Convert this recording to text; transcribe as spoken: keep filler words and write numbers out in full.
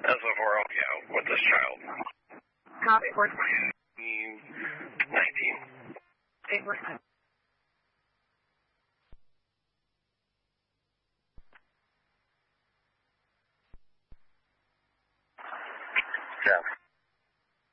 As of oral, yeah, with this child. Copy. Word. nineteen. Okay, word. Jeff.